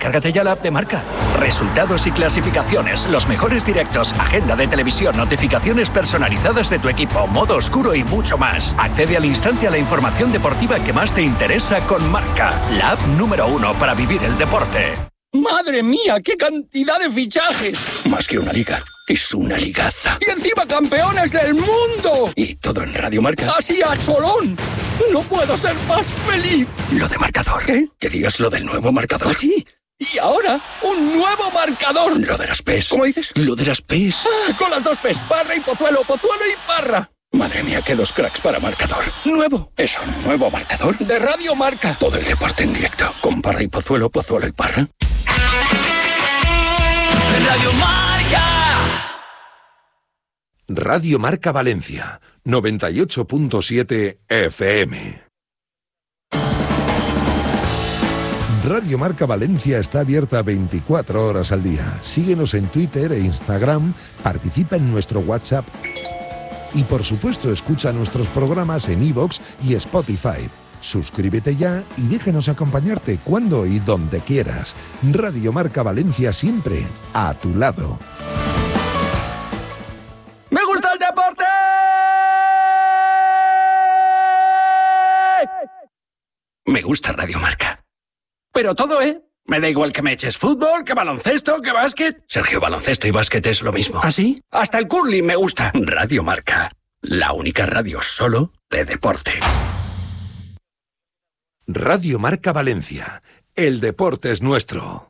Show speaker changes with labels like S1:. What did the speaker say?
S1: Descárgate ya la app de Marca. Resultados y clasificaciones, los mejores directos, agenda de televisión, notificaciones personalizadas de tu equipo, modo oscuro y mucho más. Accede al instante a la información deportiva que más te interesa con Marca, la app número 1 para vivir el deporte.
S2: ¡Madre mía, qué cantidad de fichajes!
S3: Más que una liga, es una ligaza.
S2: ¡Y encima campeones del mundo!
S3: Y todo en Radio Marca.
S2: ¡Así a cholón! ¡No puedo ser más feliz!
S3: Lo de marcador.
S2: ¿Qué?
S3: Que digas lo del nuevo marcador.
S2: ¿Ah, sí? Y ahora, un nuevo marcador.
S3: Lo de las P's.
S2: ¿Cómo dices?
S3: Lo de las P's.
S2: Ah, con las dos P's, Parra y Pozuelo, Pozuelo y Parra.
S3: Madre mía, qué dos cracks para marcador.
S2: Nuevo.
S3: ¿Es un nuevo marcador?
S2: De Radio Marca.
S3: Todo el deporte en directo. Con Parra y Pozuelo, Pozuelo y Parra.
S2: Radio Marca.
S4: Radio Marca Valencia, 98.7 FM. Radio Marca Valencia está abierta 24 horas al día. Síguenos en Twitter e Instagram, participa en nuestro WhatsApp y por supuesto escucha nuestros programas en iVoox y Spotify. Suscríbete ya y déjanos acompañarte cuando y donde quieras. Radio Marca Valencia, siempre a tu lado.
S2: ¡Me gusta el deporte!
S3: Me gusta Radio Marca.
S2: Pero todo, ¿eh? Me da igual que me eches fútbol, que baloncesto, que básquet.
S3: Sergio, baloncesto y básquet es lo mismo.
S2: ¿Ah, sí? Hasta el curling me gusta.
S3: Radio Marca, la única radio solo de deporte.
S4: Radio Marca Valencia, el deporte es nuestro.